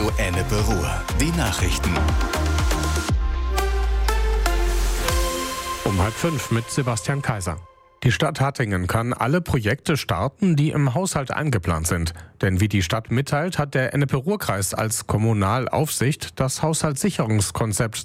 Radio Ennepe Ruhr. Die Nachrichten. Um 4:30 mit Sebastian Kaiser. Die Stadt Hattingen kann alle Projekte starten, die im Haushalt eingeplant sind. Denn wie die Stadt mitteilt, hat der Ennepe-Ruhr-Kreis als Kommunalaufsicht das Haushaltssicherungskonzept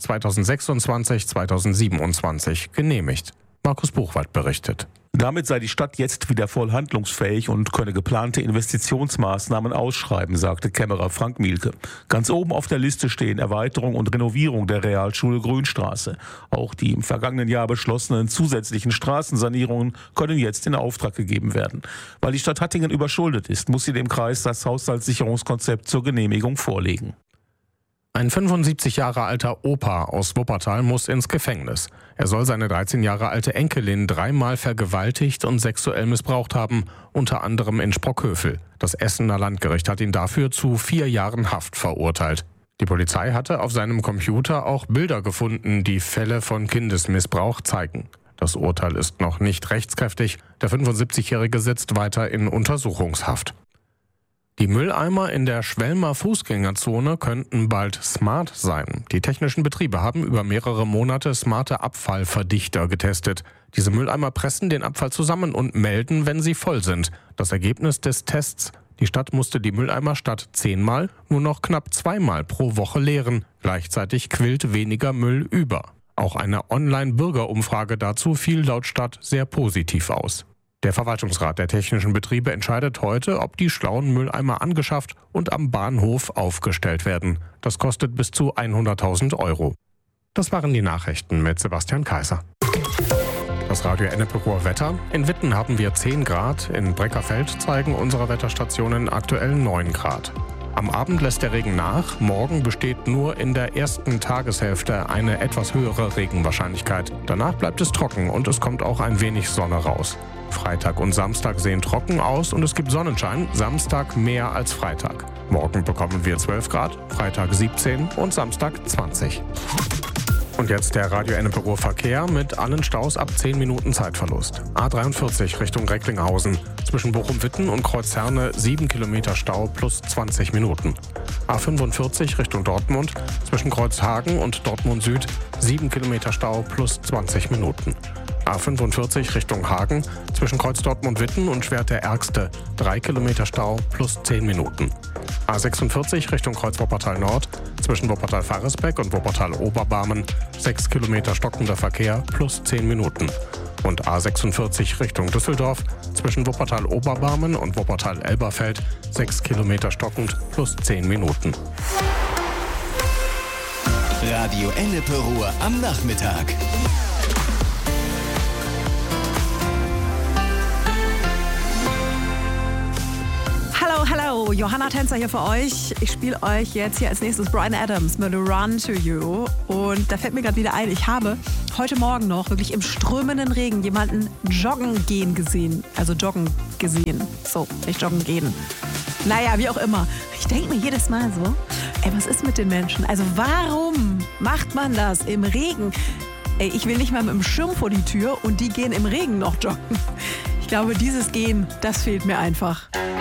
2026-2027 genehmigt. Markus Buchwald berichtet. Damit sei die Stadt jetzt wieder voll handlungsfähig und könne geplante Investitionsmaßnahmen ausschreiben, sagte Kämmerer Frank Mielke. Ganz oben auf der Liste stehen Erweiterung und Renovierung der Realschule Grünstraße. Auch die im vergangenen Jahr beschlossenen zusätzlichen Straßensanierungen können jetzt in Auftrag gegeben werden. Weil die Stadt Hattingen überschuldet ist, muss sie dem Kreis das Haushaltssicherungskonzept zur Genehmigung vorlegen. Ein 75 Jahre alter Opa aus Wuppertal muss ins Gefängnis. Er soll seine 13 Jahre alte Enkelin 3-mal vergewaltigt und sexuell missbraucht haben, unter anderem in Sprockhövel. Das Essener Landgericht hat ihn dafür zu 4 Jahren Haft verurteilt. Die Polizei hatte auf seinem Computer auch Bilder gefunden, die Fälle von Kindesmissbrauch zeigen. Das Urteil ist noch nicht rechtskräftig. Der 75-Jährige sitzt weiter in Untersuchungshaft. Die Mülleimer in der Schwelmer Fußgängerzone könnten bald smart sein. Die technischen Betriebe haben über mehrere Monate smarte Abfallverdichter getestet. Diese Mülleimer pressen den Abfall zusammen und melden, wenn sie voll sind. Das Ergebnis des Tests: Die Stadt musste die Mülleimer statt 10-mal nur noch knapp 2-mal pro Woche leeren. Gleichzeitig quillt weniger Müll über. Auch eine Online-Bürgerumfrage dazu fiel laut Stadt sehr positiv aus. Der Verwaltungsrat der technischen Betriebe entscheidet heute, ob die schlauen Mülleimer angeschafft und am Bahnhof aufgestellt werden. Das kostet bis zu 100.000 €. Das waren die Nachrichten mit Sebastian Kaiser. Das Radio Ennepe-Ruhr Wetter. In Witten haben wir 10 Grad, in Breckerfeld zeigen unsere Wetterstationen aktuell 9 Grad. Am Abend lässt der Regen nach. Morgen besteht nur in der ersten Tageshälfte eine etwas höhere Regenwahrscheinlichkeit. Danach bleibt es trocken und es kommt auch ein wenig Sonne raus. Freitag und Samstag sehen trocken aus und es gibt Sonnenschein, Samstag mehr als Freitag. Morgen bekommen wir 12 Grad, Freitag 17 und Samstag 20. Und jetzt der Radio Ennepe-Ruhr Verkehr mit allen Staus ab 10 Minuten Zeitverlust. A43 Richtung Recklinghausen. Zwischen Bochum-Witten und Kreuzherne 7 Kilometer Stau plus 20 Minuten. A45 Richtung Dortmund. Zwischen Kreuzhagen und Dortmund Süd 7 Kilometer Stau plus 20 Minuten. A45 Richtung Hagen, zwischen Kreuz Dortmund-Witten und Schwert der Ärgste 3 Kilometer Stau plus 10 Minuten. A46 Richtung Kreuz Wuppertal Nord, zwischen Wuppertal-Faresbeck und Wuppertal-Oberbarmen 6 Kilometer stockender Verkehr plus 10 Minuten. Und A46 Richtung Düsseldorf, zwischen Wuppertal-Oberbarmen und Wuppertal-Elberfeld 6 Kilometer stockend plus 10 Minuten. Radio Ennepe Ruhr am Nachmittag. Hallo, Johanna Tänzer hier für euch. Ich spiele euch jetzt hier als nächstes Bryan Adams mit Run to You. Und da fällt mir gerade wieder ein, ich habe heute Morgen noch wirklich im strömenden Regen jemanden joggen gehen gesehen. Also joggen gesehen. So, nicht joggen gehen. Naja, wie auch immer. Ich denke mir jedes Mal so, was ist mit den Menschen? Also warum macht man das im Regen? Ich will nicht mal mit dem Schirm vor die Tür und die gehen im Regen noch joggen. Ich glaube, dieses Gehen, das fehlt mir einfach.